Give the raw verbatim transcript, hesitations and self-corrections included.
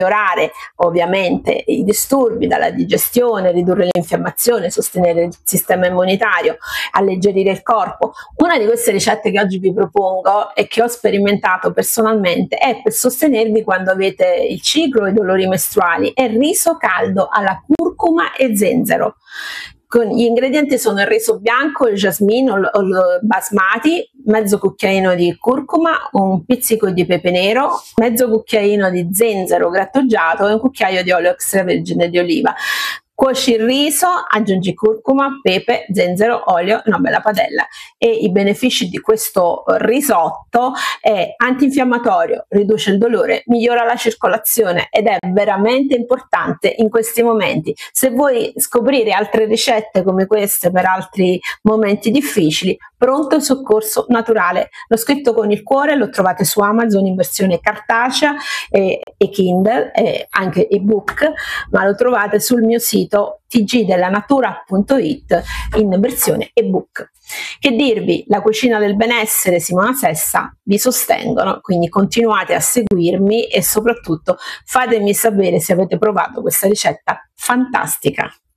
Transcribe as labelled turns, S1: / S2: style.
S1: migliorare ovviamente i disturbi dalla digestione, ridurre l'infiammazione, sostenere il sistema immunitario, alleggerire il corpo. Una di queste ricette che oggi vi propongo e che ho sperimentato personalmente è per sostenervi quando avete il ciclo e i dolori mestruali: è riso caldo alla curcuma e zenzero. Con gli ingredienti sono il riso bianco, il jasmine o il basmati, mezzo cucchiaino di curcuma, un pizzico di pepe nero, mezzo cucchiaino di zenzero grattugiato e un cucchiaio di olio extravergine di oliva. Cuoci il riso, aggiungi curcuma, pepe, zenzero, olio, una bella padella. E i benefici di questo risotto è antinfiammatorio, riduce il dolore, migliora la circolazione ed è veramente importante in questi momenti. Se vuoi scoprire altre ricette come queste per altri momenti difficili, Pronto soccorso naturale. L'ho scritto con il cuore, lo trovate su Amazon in versione cartacea e, e Kindle, e anche ebook, ma lo trovate sul mio sito t g della natura punto it in versione ebook. Che dirvi, la cucina del benessere e Simona Sessa vi sostengono, quindi continuate a seguirmi e soprattutto fatemi sapere se avete provato questa ricetta fantastica.